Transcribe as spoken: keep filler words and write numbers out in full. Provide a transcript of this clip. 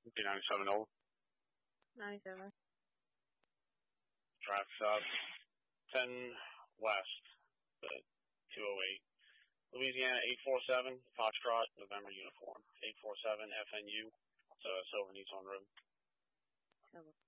B ninety-seven Nova. ninety-seven. Traffic stop ten West, the two oh eight. Louisiana eight four seven, Foxtrot, November uniform. eight four seven F N U, so Silver Nissan Road.